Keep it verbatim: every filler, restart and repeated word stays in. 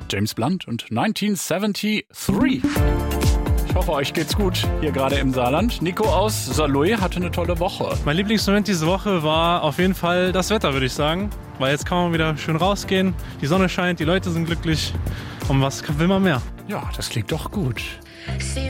James Blunt und neunzehnhundertdreiundsiebzig. Ich hoffe, euch geht's gut hier gerade im Saarland. Nico aus Saarlouis hatte eine tolle Woche. Mein Lieblingsmoment diese Woche war auf jeden Fall das Wetter, würde ich sagen. Weil jetzt kann man wieder schön rausgehen, die Sonne scheint, die Leute sind glücklich. Und was will man mehr? Ja, das klingt doch gut.